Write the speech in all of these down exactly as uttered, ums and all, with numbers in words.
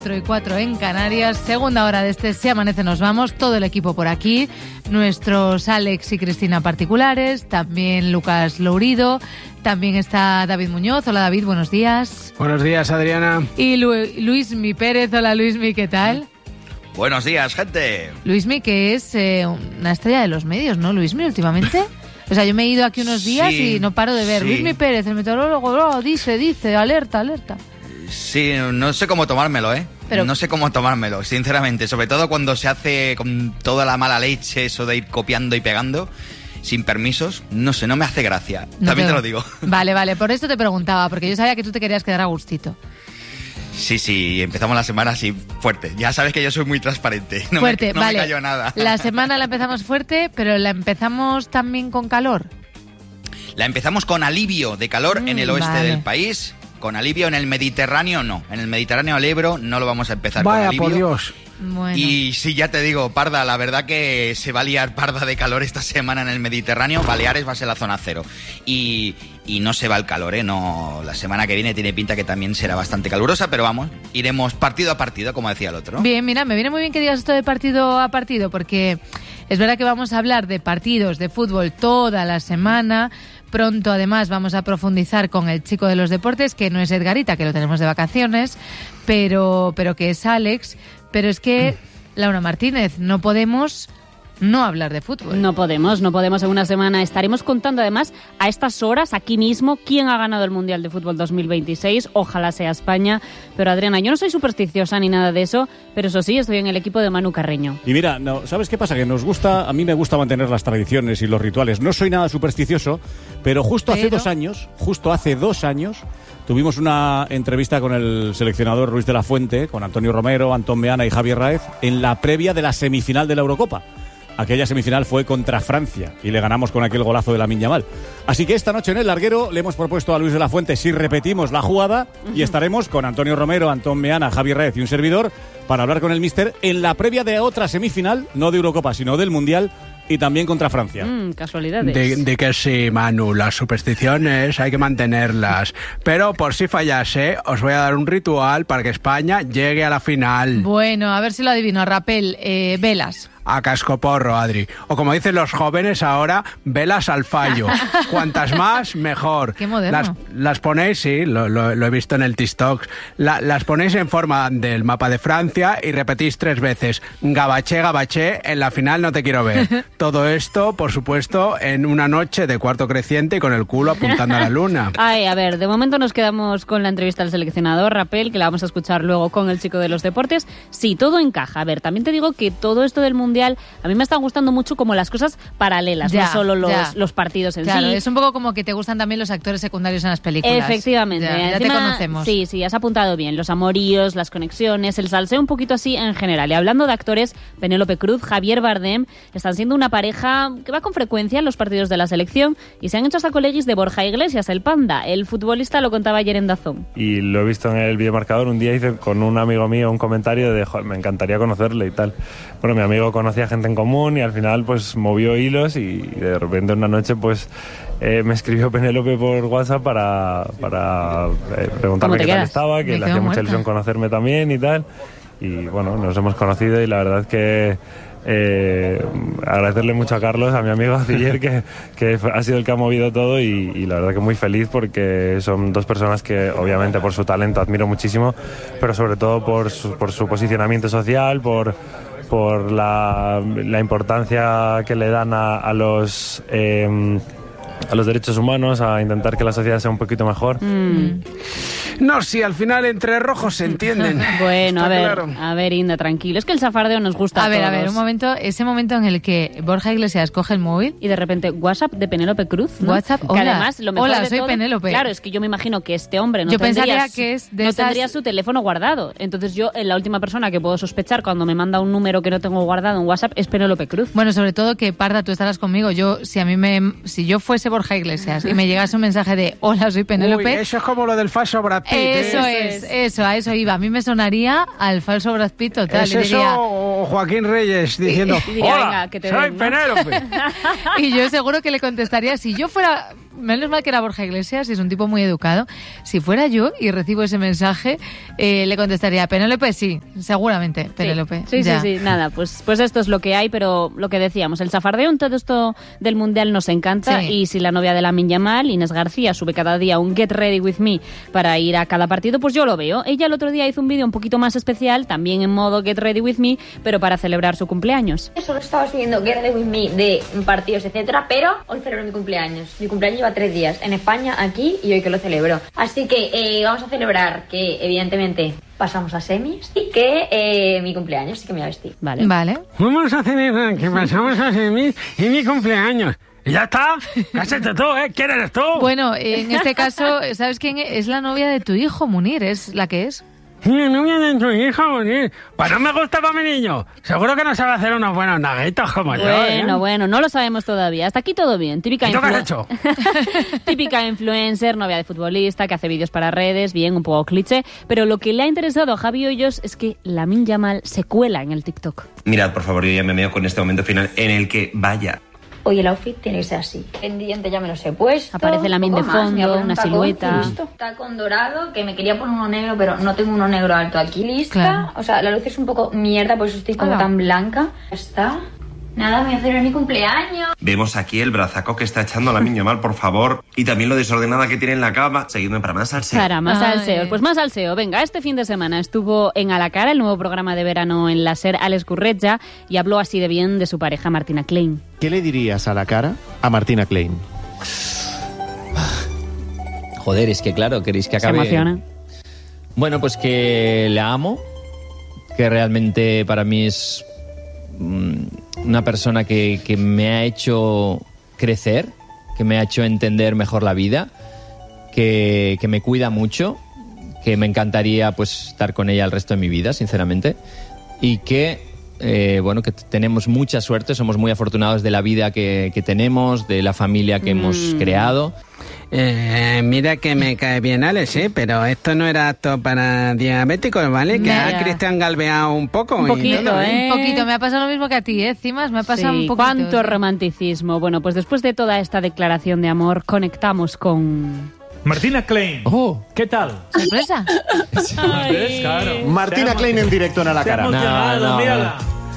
cuatro y cuatro en Canarias, segunda hora de este Se Amanece Nos Vamos, todo el equipo por aquí, nuestros Alex y Cristina particulares, también Lucas Lourido, también está David Muñoz. Hola David, buenos días. Buenos días, Adriana. Y Lu- Luismi Pérez. Hola Luismi, ¿qué tal? Buenos días, gente. Luismi, que es eh, una estrella de los medios, ¿no, Luismi, últimamente? O sea, yo me he ido aquí unos días sí, y no paro de ver. Sí. Luismi Pérez, el meteorólogo, oh, dice, dice, alerta, alerta. Sí, no sé cómo tomármelo, ¿eh? Pero... No sé cómo tomármelo, sinceramente. Sobre todo cuando se hace con toda la mala leche, eso de ir copiando y pegando, sin permisos. No sé, no me hace gracia. No También te... te lo digo. Vale, vale, por eso te preguntaba, porque yo sabía que tú te querías quedar a gustito. Sí, sí, empezamos la semana así fuerte. Ya sabes que yo soy muy transparente. No fuerte, me, no vale. me cayó nada. La semana la empezamos fuerte, pero la empezamos también con calor. La empezamos con alivio de calor mm, en el oeste vale. del país. Con alivio en el Mediterráneo, no. En el Mediterráneo al Ebro no lo vamos a empezar Vaya, con alivio. por Dios. Bueno. Y sí, ya te digo, parda, la verdad que se va a liar parda de calor esta semana en el Mediterráneo. Baleares va a ser la zona cero. Y, y no se va el calor, ¿eh? No, la semana que viene tiene pinta que también será bastante calurosa, pero vamos, iremos partido a partido, como decía el otro. Bien, mira, me viene muy bien que digas esto de partido a partido, porque es verdad que vamos a hablar de partidos de fútbol toda la semana. Pronto, además, vamos a profundizar con el chico de los deportes, que no es Edgarita, que lo tenemos de vacaciones, pero, pero que es Alex. Pero es que, Laura Martínez, no podemos no hablar de fútbol. No podemos, no podemos en una semana. Estaremos contando, además, a estas horas, aquí mismo, quién ha ganado el Mundial de Fútbol dos mil veintiséis. Ojalá sea España. Pero, Adriana, yo no soy supersticiosa ni nada de eso, pero eso sí, estoy en el equipo de Manu Carreño. Y mira, no, ¿sabes qué pasa? Que nos gusta, a mí me gusta mantener las tradiciones y los rituales. No soy nada supersticioso, pero justo hace Pero... dos años, justo hace dos años, tuvimos una entrevista con el seleccionador Ruiz de la Fuente, con Antonio Romero, Antón Meana y Javier Raez, en la previa de la semifinal de la Eurocopa. Aquella semifinal fue contra Francia y le ganamos con aquel golazo de Lamine Yamal. Así que esta noche en el larguero le hemos propuesto a Luis de la Fuente si repetimos la jugada y estaremos con Antonio Romero, Antón Meana, Javier Raez y un servidor para hablar con el míster en la previa de otra semifinal, no de Eurocopa, sino del Mundial, y también contra Francia. Mm, casualidades. De, de que sí, Manu, las supersticiones hay que mantenerlas. Pero por si fallase, os voy a dar un ritual para que España llegue a la final. Bueno, a ver si lo adivino. Rapel, eh, velas. A cascoporro, Adri. O como dicen los jóvenes ahora, velas al fallo. Cuantas más, mejor. Qué moderno. Las, las ponéis, sí, lo, lo, lo he visto en el TikTok. La, las ponéis en forma del mapa de Francia y repetís tres veces. Gabaché, gabaché, en la final no te quiero ver. Todo esto, por supuesto, en una noche de cuarto creciente y con el culo apuntando a la luna. Ay, a ver, de momento nos quedamos con la entrevista al seleccionador, Rapel, que la vamos a escuchar luego con el chico de los deportes. Sí, todo encaja. A ver, también te digo que todo esto del Mundial a mí me están gustando mucho como las cosas paralelas, ya, no solo los, ya. los partidos en claro, sí. Es un poco como que te gustan también los actores secundarios en las películas. Efectivamente. Ya, ya Encima, te conocemos. Sí, sí, has apuntado bien. Los amoríos, las conexiones, el salseo un poquito así en general. Y hablando de actores, Penélope Cruz, Javier Bardem, están siendo una pareja que va con frecuencia en los partidos de la selección y se han hecho hasta colegis de Borja Iglesias, el Panda. El futbolista lo contaba ayer en Dazón. Y lo he visto en el videomarcador. Un día hice con un amigo mío un comentario de, joder, me encantaría conocerle y tal. Bueno, mi amigo conocía gente en común y al final pues movió hilos y de repente una noche pues eh, me escribió Penélope por WhatsApp para, para eh, preguntarme qué tal estaba, que me le hacía mucha muerta. ilusión conocerme también y tal. Y bueno, nos hemos conocido y la verdad que eh, agradecerle mucho a Carlos, a mi amigo ayer, que, que ha sido el que ha movido todo y, y la verdad que muy feliz porque son dos personas que obviamente por su talento admiro muchísimo, pero sobre todo por su, por su posicionamiento social, por por la, la importancia que le dan a, a los eh, a los derechos humanos, a intentar que la sociedad sea un poquito mejor. Mm. No, si al final entre rojos se entienden. Bueno, Está a ver, claro. a ver, Inda, tranquilo. Es que el zafardeo nos gusta a, A ver, todos. a ver, un momento, ese momento en el que Borja Iglesias coge el móvil y de repente WhatsApp de Penélope Cruz, ¿no? WhatsApp, que hola, además lo mejor hola, de soy todo, Penélope. Claro, es que yo me imagino que este hombre no, Yo tendría, pensaría su, que es de no esas... tendría su teléfono guardado. Entonces yo, la última persona que puedo sospechar cuando me manda un número que no tengo guardado en WhatsApp es Penélope Cruz. Bueno, sobre todo que, Parda, tú estarás conmigo. Yo, si a mí me, si yo fuese Borja Iglesias y me llegase un mensaje de hola, soy Penélope... Uy, eso es como lo del falso Brad Pitt. Eso ¿eh? es, eso, a eso iba. A mí me sonaría al falso Brad Pitt total. ¿Es y eso diría, o Joaquín Reyes diciendo y diría, hola, venga, que te soy den, ¿no? Penélope? y yo seguro que le contestaría, si yo fuera menos mal que era Borja Iglesias y es un tipo muy educado. Si fuera yo y recibo ese mensaje, eh, le contestaría, Penélope, sí, seguramente, Penélope. Sí, sí, ya. sí, sí, nada, pues, pues esto es lo que hay, pero lo que decíamos, el zafardeo en todo esto del Mundial nos encanta Sí. y si la novia de Lamine Yamal, Inés García, sube cada día un Get Ready With Me para ir a cada partido, pues yo lo veo. Ella el otro día hizo un vídeo un poquito más especial, también en modo Get Ready With Me, pero para celebrar su cumpleaños. Solo estaba siguiendo Get Ready With Me de partidos, etcétera, pero hoy celebro mi cumpleaños. Mi cumpleaños lleva tres días, en España, aquí y hoy que lo celebro. Así que eh, vamos a celebrar que, evidentemente, pasamos a semis y que eh, mi cumpleaños, sí que me voy a vestir. Vale. Vale. Vamos a celebrar que pasamos a semis y mi cumpleaños. Y ya está. Cásate tú, ¿eh? ¿Quién eres tú? Bueno, en este caso, ¿sabes quién es? Es la novia de tu hijo, Munir, es la que es. La novia de tu hijo, Munir. Pues no me gusta para mi niño. Seguro que no sabe hacer unos buenos naguitos como yo, ¿eh? Bueno, bueno, no lo sabemos todavía. Hasta aquí todo bien. Típica, ¿Y tú qué has influ- hecho? Típica influencer, novia de futbolista, que hace vídeos para redes, bien, un poco cliché. Pero lo que le ha interesado a Javi Hoyos es que Lamine Yamal se cuela en el TikTok. Mirad, por favor, yo ya me veo con este momento final en el que vaya. Hoy el outfit tiene que ser así. El diente ya me los he puesto. Aparece Lamine poco de más, me voy a fondo, poner un una tacón silueta. justo. Tacón dorado, que me quería poner uno negro, pero no tengo uno negro alto aquí lista. Claro. O sea, la luz es un poco mierda, por eso estoy como Hola. tan blanca. Ya está. Nada, voy a celebrar mi cumpleaños. Vemos aquí el brazaco que está echando la niña mal, por favor. Y también lo desordenada que tiene en la cama. Seguidme para más salseo. Para más Ay. salseo. Pues más salseo. Venga, este fin de semana estuvo en A la Cara, el nuevo programa de verano en la SER, Alex Gurretja, y habló así de bien de su pareja Martina Klein. ¿Qué le dirías a la cara a Martina Klein? Joder, es que claro, queréis que Se acabe... emociona. Bueno, pues que la amo, que realmente para mí es mm, una persona que, que me ha hecho crecer, que me ha hecho entender mejor la vida, que, que me cuida mucho, que me encantaría pues estar con ella el resto de mi vida, sinceramente, y que eh, bueno, que tenemos mucha suerte, somos muy afortunados de la vida que, que tenemos, de la familia que hemos creado. Eh, mira que me cae bien Alex, ¿eh? Pero esto no era apto para diabéticos, ¿vale? Que Ya. a Cristian galveado un poco. Un y poquito, todo, ¿eh? Un poquito, me ha pasado lo mismo que a ti, ¿eh? Cimas, me ha pasado Sí, un poquito. cuánto romanticismo. Bueno, pues después de toda esta declaración de amor, conectamos con... Martina Klein. Oh. ¿Qué tal? ¿Sorpresa? ¿Ves? Claro. Martina Se ha Klein en directo en A la Se ha Cara. emocionado, No, no, mírala.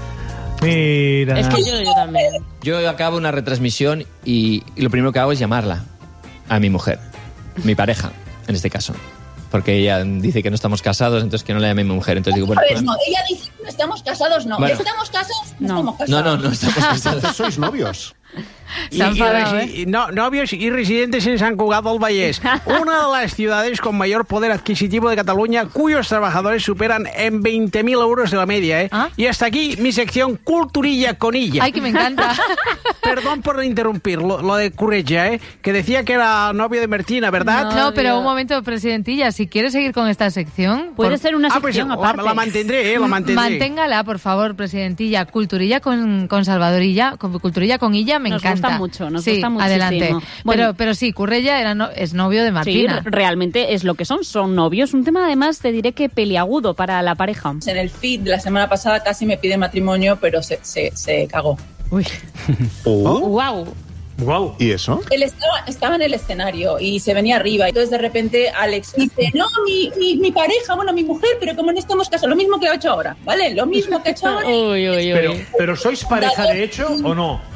Mira. Es que yo, yo también. Yo acabo una retransmisión y, y lo primero que hago es llamarla a mi mujer, mi pareja, en este caso. Porque ella dice que no estamos casados, entonces que no la llame mi mujer. Entonces digo, bueno, Pues pues- no, ella dice que no estamos casados, no. Bueno. ¿Estamos casados? No, No. estamos casados. no, no, no estamos casados. Entonces sois novios. Y, Se ha y enfadado, resi- y no, novios y residentes en San Cugat del Vallès, una de las ciudades con mayor poder adquisitivo de Cataluña, cuyos trabajadores superan en veinte mil euros de la media, ¿eh? ¿Ah? Y hasta aquí mi sección Culturilla con ella. Ay, que me encanta. Perdón por interrumpir lo, lo de Currella, ¿eh? Que decía que era novio de Martina, ¿verdad? No, pero un momento, presidentilla, si quieres seguir con esta sección... Puede por- ser una Ah, pues sección la, aparte. la mantendré, ¿eh? La mantendré. Manténgala, por favor, presidentilla. Culturilla con, con Salvadorilla, con Culturilla con ella, me Nos encanta. gusta mucho, nos sí, gusta muchísimo. adelante. Bueno. pero, pero sí, Currella era no- es novio de Sí, Martina. realmente es lo que son, son novios. Un tema además, te diré que peliagudo para la pareja. En el feed de la semana pasada casi me pide matrimonio, pero se, se, se cagó. Uy. Oh. Wow. Wow. ¿Y eso? Él estaba, estaba en el escenario y se venía arriba. Entonces de repente Alex dice, no, mi, mi, mi pareja, bueno, mi mujer, pero como no estamos casados, lo mismo que ha hecho ahora, ¿vale? Lo mismo que ha hecho ahora. Uy, uy, Pero, uy. pero ¿sois pareja de hecho o no?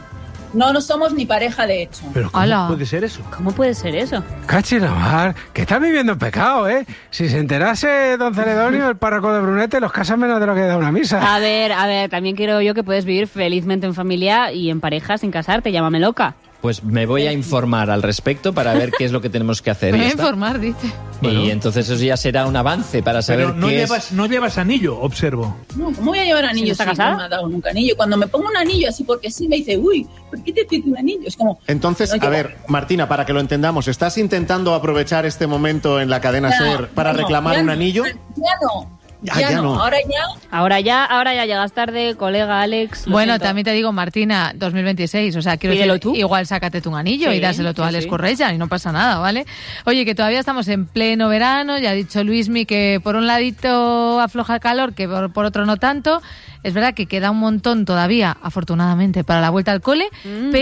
No, no somos ni pareja, de hecho. Pero ¿cómo Hola. puede ser eso? ¿Cómo puede ser eso? Cachi la mar, que está viviendo en pecado, ¿eh? Si se enterase don Celedonio, el párroco de Brunete, los casa menos de lo que da una misa. A ver, a ver, también quiero yo que puedes vivir felizmente en familia y en pareja sin casarte, llámame loca. Pues me voy a informar al respecto para ver qué es lo que tenemos que hacer. Me y voy ya a está. informar, dice. Y entonces eso ya será un avance para saber Pero no qué llevas, es... no llevas anillo, observo. No, ¿cómo voy a llevar anillo ¿Sí está si casada? no me ha dado nunca anillo? Cuando me pongo un anillo así porque sí, me dice, uy, ¿por qué te pido un anillo? Es como... Entonces, No a llevo- ver, Martina, para que lo entendamos, ¿estás intentando aprovechar este momento en la cadena Ya, SER para no, reclamar ya un no, anillo? Ya no. Ah, Ya, ya no. no. Ahora ya... Ahora ya, ahora ya llegas tarde, colega Alex. lo Bueno, siento. también te digo, Martina, dos mil veintiséis, o sea, quiero Pídelo decir, tú. igual sácate tú un anillo Sí, y dáselo tú a sí, Alex sí. Correia y no pasa nada, ¿vale? Oye, que todavía estamos en pleno verano, ya ha dicho Luismi que por un ladito afloja el calor, que por, por otro no tanto. Es verdad que queda un montón todavía, afortunadamente, para la vuelta al cole, Mm. pero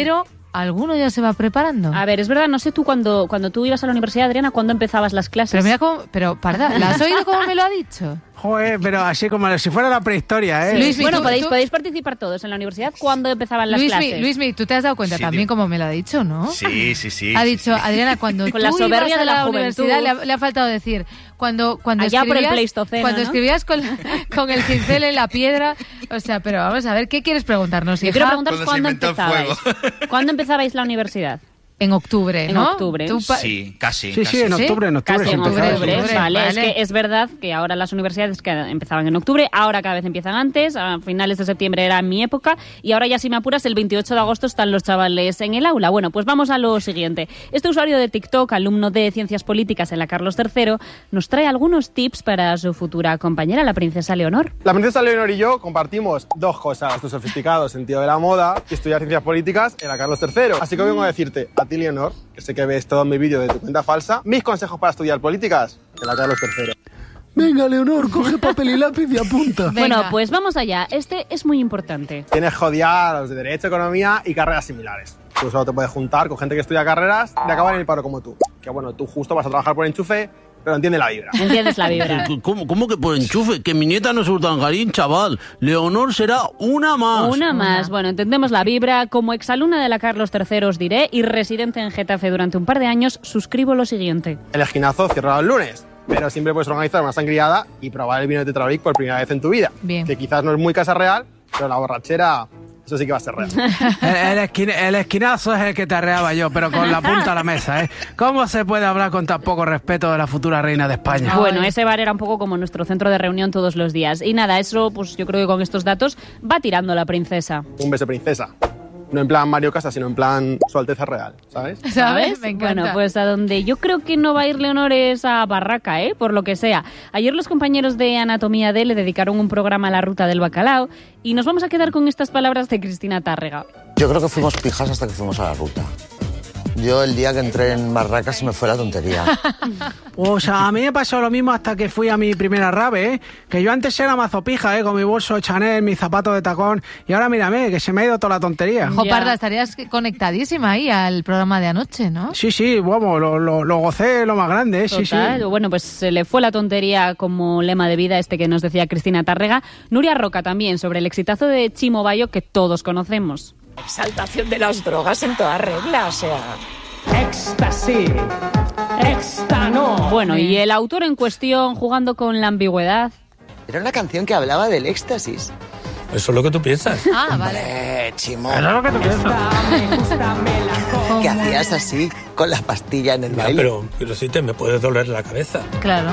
alguno ya se va preparando. A ver, es verdad, no sé tú cuando, cuando tú ibas a la universidad, Adriana, ¿cuándo empezabas las clases? Pero mira cómo... Pero, parda, ¿la has oído cómo me lo ha dicho? Joder, pero así como si fuera la prehistoria, ¿eh? Luismi, bueno, tú- podéis, tú- podéis participar todos en la universidad. ¿Cuándo empezaban las Luismi, clases? Luismi, tú te has dado cuenta Sí, también digo- cómo me lo ha dicho, ¿no? Sí, sí, sí. Ha sí, dicho, sí. Adriana, cuando Con tú la soberbia ibas a de la la, juventud. universidad, le ha, le ha faltado decir, cuando, cuando Allá por el escribías, Pleistoceno, cuando ¿no? escribías con, la- con el cincel en la piedra, o sea, pero vamos a ver, ¿qué quieres preguntarnos, Yo hija? quiero preguntaros Cuando se cuándo inventó el empezabais. ¿Cuándo empezabais la universidad? En octubre, En ¿no? octubre. Tú pa- Sí, casi. Sí, casi. sí, en ¿Sí? octubre, en octubre. Casi se en empezaba. octubre, octubre, vale. vale. Es que es verdad que ahora las universidades que empezaban en octubre, ahora cada vez empiezan antes, a finales de septiembre era mi época, y ahora ya si me apuras, el veintiocho de agosto están los chavales en el aula. Bueno, pues vamos a lo siguiente. Este usuario de TikTok, alumno de Ciencias Políticas en la Carlos tercero, nos trae algunos tips para su futura compañera, la princesa Leonor. La princesa Leonor y yo compartimos dos cosas, tu sofisticado sentido de la moda y estudiar ciencias políticas en la Carlos tercero. Así que vengo a decirte, a ti Leonor, que sé que ves todo mi vídeo de tu cuenta falsa, mis consejos para estudiar políticas en la Carlos tercero. Venga, Leonor, coge papel y lápiz y apunta. Venga. Bueno, pues vamos allá. Este es muy importante. Tienes que odiar a los de Derecho, Economía y carreras similares. Tú solo te puedes juntar con gente que estudia carreras de acabar en el paro como tú. Que bueno, tú justo vas a trabajar por enchufe, pero entiende la vibra. ¿Entiendes la vibra? ¿Cómo, cómo que por enchufe? Que mi nieta no es Urdangarín, chaval. Leonor será una más. Una más. Bueno, entendemos la vibra. Como exalumna de la Carlos tercero os diré, y residente en Getafe durante un par de años, suscribo lo siguiente. El esquinazo cierra los lunes, pero siempre puedes organizar una sangriada y probar el vino de Tetrabric por primera vez en tu vida. Bien. Que quizás no es muy casa real, pero la borrachera, eso sí que va a ser real. El, el esquina- el esquinazo es el que te arreaba yo, pero con la punta a la mesa, ¿eh? ¿Cómo se puede hablar con tan poco respeto de la futura reina de España? Bueno, ese bar era un poco como nuestro centro de reunión todos los días. Y nada, eso, pues yo creo que con estos datos va tirando la princesa. Un beso, princesa. No en plan Mario Casas, sino en plan Su Alteza Real, ¿sabes? ¿Sabes? Me encanta. Bueno, pues a donde yo creo que no va a ir Leonor es a Barraca, ¿eh? Por lo que sea. Ayer los compañeros de Anatomía D le dedicaron un programa a la ruta del bacalao y nos vamos a quedar con estas palabras de Cristina Tárrega. Yo creo que fuimos pijas hasta que fuimos a la ruta. Yo el día que entré en Barracas se me fue la tontería. O sea, a mí me pasó lo mismo hasta que fui a mi primera rave, ¿eh? Que yo antes era mazopija, ¿eh? Con mi bolso de Chanel, mis zapatos de tacón. Y ahora mírame, que se me ha ido toda la tontería. Jo, Parda, estarías conectadísima ahí al programa de anoche, ¿no? Sí, sí, vamos, lo, lo, lo gocé lo más grande, ¿eh? Sí, sí. Total. Bueno, pues se le fue la tontería como lema de vida este que nos decía Cristina Tárrega. Nuria Roca también sobre el exitazo de Chimo Bayo que todos conocemos. Exaltación de las drogas en toda regla, o sea... Éxtasis. Éxtano. Bueno, y el autor en cuestión jugando con la ambigüedad. Era una canción que hablaba del éxtasis. Eso es lo que tú piensas. Ah, vale. Eh, Chimo. Eso es lo que tú piensas. Que hacías así, con la pastilla en el Ya, baile. pero, pero sí te me puede doler la cabeza. Claro.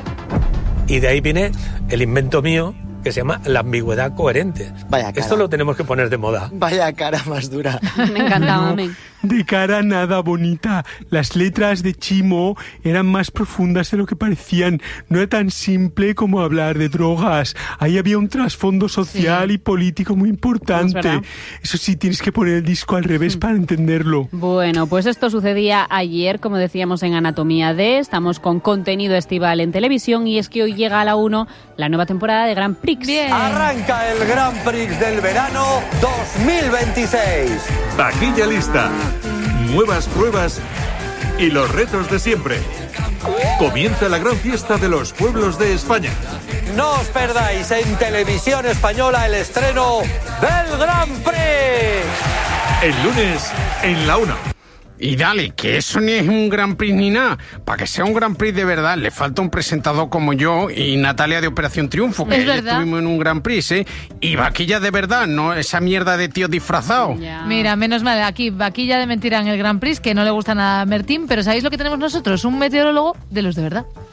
Y de ahí viene el invento mío que se llama la ambigüedad coherente. Vaya cara. Esto lo tenemos que poner de moda. Vaya cara más dura. Me encantaba, men. De cara nada bonita. Las letras de Chimo eran más profundas de lo que parecían. No era tan simple como hablar de drogas. Ahí había un trasfondo social Sí. y político muy Es importante. verdad. Eso sí, tienes que poner el disco al revés para entenderlo. Bueno, pues esto sucedía ayer, como decíamos en Anatomía D. Estamos con contenido estival en televisión y es que hoy llega a la uno la nueva temporada de Grand Prix. Bien. Arranca el Grand Prix del verano dos mil veintiséis. Taquilla lista, nuevas pruebas y los retos de siempre. Comienza la gran fiesta de los pueblos de España. No os perdáis en Televisión Española el estreno del Grand Prix. El lunes en la una. Y dale, que eso ni es un Grand Prix ni nada. Para que sea un Grand Prix de verdad, le falta un presentador como yo y Natalia de Operación Triunfo, que Es ayer verdad. estuvimos en un Grand Prix, ¿eh? Y vaquilla de verdad, no esa mierda de tío disfrazado. Mira, menos mal, aquí vaquilla de mentira en el Grand Prix, que no le gusta nada a Mertín, pero ¿sabéis lo que tenemos nosotros? Un meteorólogo de los de verdad.